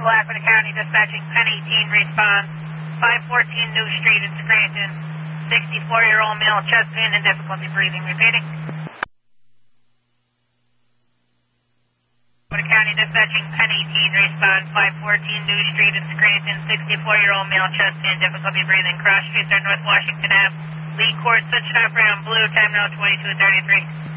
Lafayette County dispatching Penn 18, response 514 New Street in Scranton. 64-year-old male, chest pain and difficulty breathing. Repeating. Lafayette County dispatching Penn 18, response 514 New Street in Scranton. 64-year-old male, chest pain, difficulty breathing. Cross Streets are North Washington Ave. Lee Court, switch operator on blue, time now 22:33.